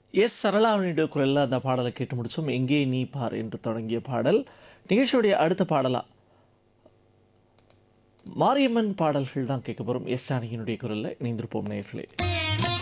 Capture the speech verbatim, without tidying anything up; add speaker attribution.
Speaker 1: S சரளாவினுடைய குரலில் அந்த பாடலை கேட்டு முடிச்சோம். எங்கே நீ பார் என்று தொடங்கிய பாடல். நிகழ்ச்சியுடைய அடுத்த பாடலா மாரியம்மன் பாடல்கள் தான் கேட்க போகிறோம். எஸ் ஜானகியினுடைய குரலில் இணைந்திருப்போம் நேயர்களே.